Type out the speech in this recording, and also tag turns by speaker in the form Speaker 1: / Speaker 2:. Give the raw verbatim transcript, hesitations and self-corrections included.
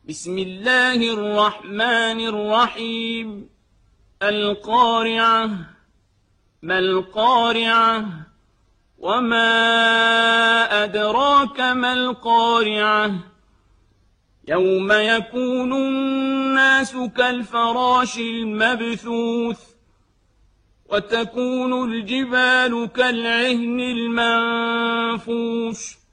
Speaker 1: بسم الله الرحمن الرحيم القارعة ما القارعة وما أدراك ما القارعة يوم يكون الناس كالفراش المبثوث وتكون الجبال كالعهن المنفوش